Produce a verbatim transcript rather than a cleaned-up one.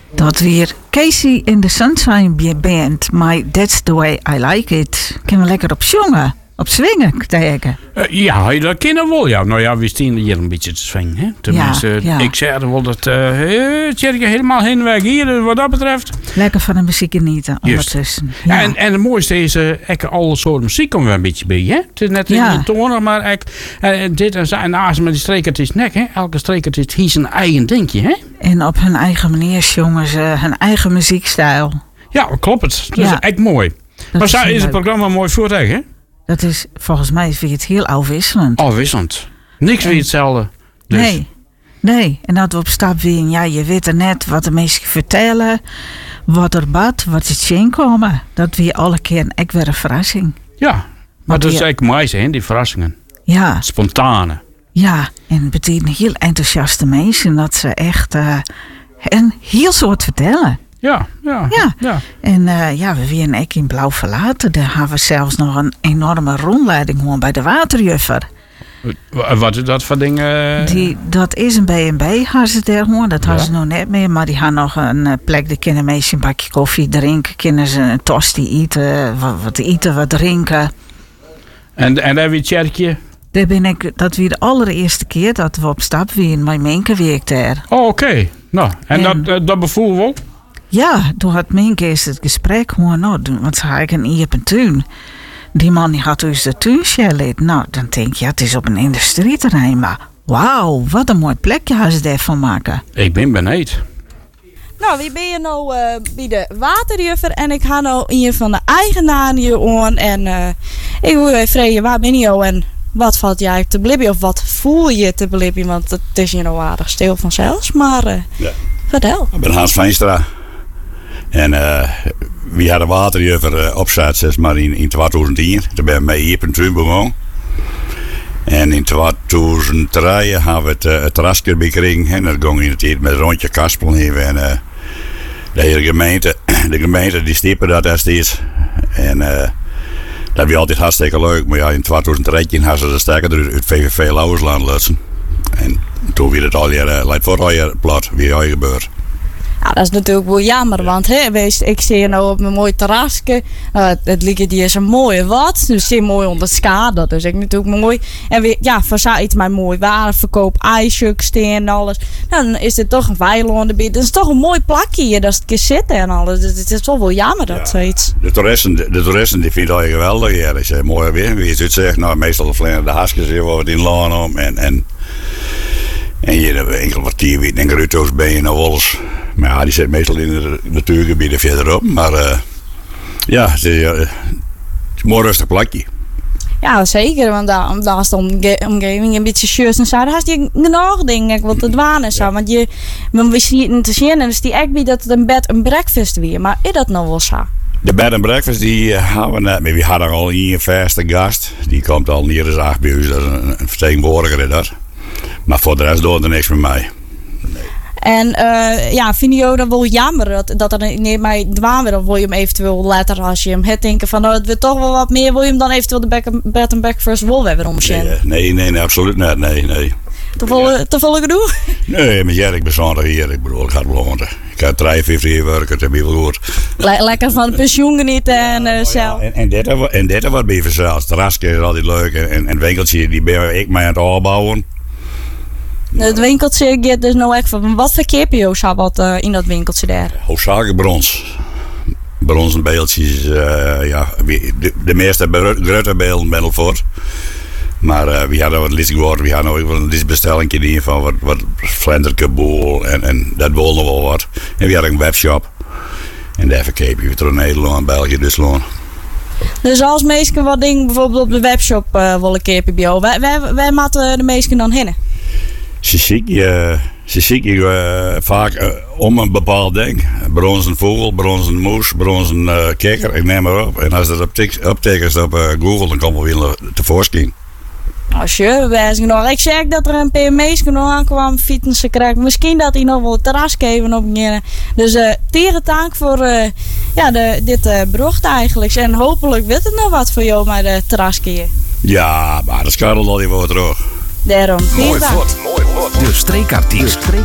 Dat weer Casey in the Sunshine Band. My That's the Way I Like It. Kunnen we lekker op zongen. Op swingen tegen. Uh, ja, dat kunnen wel. Ja. Nou ja, we staan hier een beetje te swingen. Hè? Tenminste, ja, ja. ik zei wel dat uh, Tjerke helemaal heen weg hier wat dat betreft. Lekker van de muziek genieten ondertussen. Ja. Ja, en, en het mooiste is, uh, ik alle soorten muziek komen we een beetje bij. Hè? Het is net ja. in de tonen, maar ik, uh, dit en zijn naast met die strekertjes nek. Hè? Elke strekertje heeft zijn eigen dingetje. Hè? En op hun eigen manier zongen ze hun eigen muziekstijl. Ja, klopt het. Dat ja. is echt mooi. Dat maar is, is het programma mooi voor hè? Dat is volgens mij vind je het heel afwisselend. Afwisselend. Niks en, weer hetzelfde. Dus. Nee. Nee. En dat we op stap weer, ja, je weet er net wat de mensen vertellen, wat er bad, wat het zien komen. Dat weer alle keer echt weer een verrassing. Ja, maar, maar dat is eigenlijk mooi, hè, die verrassingen. Ja. Spontane. Ja, en het betekent heel enthousiaste mensen dat ze echt uh, een heel soort vertellen. Ja, ja. ja. ja. En uh, ja, we weer een in Blauw verlaten. Daar hebben we zelfs nog een enorme rondleiding gewoon bij de waterjuffer. Wat is dat voor dingen? Die, dat is een B en B, hebben ze daar gewoon. Dat hebben ja. ze nog net meer. Maar die gaan nog een uh, plek. Daar kunnen mensen een bakje koffie drinken. Kunnen ze een tosti eten. Wat, wat eten, wat drinken. En, en daar weer het kerkje? Daar ben ik, dat weer de allereerste keer dat we op stap weer. Mijn Menke werkt daar. Oh, oké. Okay. Nou, en, en dat, dat bevoel wel? Ja, toen had Menke eerst het gesprek gewoon, nou, want ze had ik een iepen tuin. Die man die had dus de tuinshed. Nou, dan denk je, ja, het is op een industrieterrein, maar wauw, wat een mooi plekje gaan ze daarvan maken. Ik ben benieuwd. Nou, wie ben je nou uh, bij de waterjuffer en ik ga nou een van de eigenaren hier aan en uh, ik wil je vragen, waar ben je en wat valt jij te blippen of wat voel je te blippen, want het is hier nou aardig stil vanzelfs, maar uh, ja. vertel. Ik ben Hans Veenstra. En uh, we hadden waterjuffer uh, opzet, zeg maar, in, in twintig tien. Toen ben ik met hier in begonnen. En in tweeduizend drie hebben we het, uh, het terrasje gekregen. En dat ging in het tijd met een rondje kaspel even. En uh, de hele gemeente, de gemeente die stippen dat er steeds. En uh, dat was altijd hartstikke leuk. Maar ja, in tweeduizend dertien hadden ze de stekker uit het V V V Lauwersland laten. En toen werd het al hier, uh, lijkt voor al hier plat, weer al gebeurd. Ja, dat is natuurlijk wel jammer, want hè, wees, ik zie je nou op een mooi terrasje. Uh, het, het ligt hier is een mooie wat, dus zit mooi onder ska, dat is ook natuurlijk mooi. En weer, ja, voor zoiets maar mooi warenverkoop, ijsjes en alles. Nou, dan is dit toch een weiland erbij. Dat is toch een mooi plakje hier, dat het kan zitten en alles. Het, het is toch wel jammer dat ja, zoiets. De toeristen, de, de toeristen die vinden het geweldig. Ja, dat is mooi weer. Wie je het zegt, nou, meestal de de hasjes hier wat in laan om en. en En hier hebben we enkel kwartier weer en Grutto's ben je nou alles. Maar ja, die zit meestal in de natuurgebieden verderop. Maar uh, ja, het is, uh, het is een mooi rustig plakje. Ja, zeker. Want daar, daar is de omge- omgeving een beetje schuurs en zo. Daar had je genoeg dingen wat te dwaan en zo. Ja. Want je, we zien het te zien en dan is die echt bij dat het een bed en breakfast weer. Maar is dat nou wel zo? De bed en breakfast die uh, hebben we net. Maar we hadden al hier een vaste gast. Die komt al niet eens af bij ons. Dat is een, een vertegenwoordiger in dat. Maar voor de rest doet er niks met mij. Nee. En uh, ja, vind je dat wel jammer dat, dat er niet mij dwaan wordt? Of wil je hem eventueel later als je hem het denken van nou, het wil toch wel wat meer, wil je hem dan eventueel de bed and breakfast wel weer omzetten? Nee, nee, nee, nee, absoluut niet. Nee, nee. Te volle, ja. te volle genoeg? Nee, maar ja, ik ben zondag hier. Ik bedoel, ik ga het belonen. Ik ga drieënvijftig jaar werken, dat heb je wel gehoord. Le- lekker van de pensioen genieten en uh, ja, zelf. Ja, en, en dit en dit wat bij vanzelf. Het terrasje is altijd leuk. En, en het winkeltje, die ben ik mij aan het opbouwen. Het winkeltje gaat dus nou echt van. Wat voor K P O's had wat uh, in dat winkeltje daar? Hoofdzakelijk brons. Bronzen beeldjes. Uh, ja, de, de meeste grote beelden ben ik voor. Maar uh, we hadden wat licht geworden. We hadden ook wel een licht bestelling in van wat, wat vlenderkeboel. En, en dat wilde nog wel wat. En we hadden een webshop. En daar verkeep je weer in Nederland, België, Duitsland. Dus als mensen wat dingen bijvoorbeeld op de webshop uh, willen kopen bij jou, waar, waar, waar moeten de mensen dan heen? Ze ziek je, ze ziek je uh, vaak uh, om een bepaald ding. Bronzen vogel, bronzen moes, bronzen uh, kikker, ik neem maar op. En als dat optekent op uh, Google, dan komen we weer tevoorschijn. Als je wijs nog. Ik zeg dat er een P M E's nog aankwam, fietsen krijgt. Misschien dat hij nog wel het terras geven op beginnen. Dus uh, tegen dank voor uh, ja, de, dit uh, bericht eigenlijk. En hopelijk weet het nog wat voor jou met de terrasje. Ja, maar dat scharrelt al even terug. Daarom. Mooi vlot, mooi vlot. De streekartiest.